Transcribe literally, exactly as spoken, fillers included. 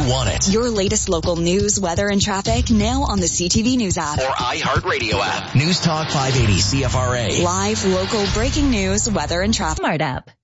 want it. Your latest local news, weather, and traffic now on the C T V News app. Or iHeartRadio app. News Talk five eighty C F R A. Live, local, breaking news, weather, and traffic. Smart app.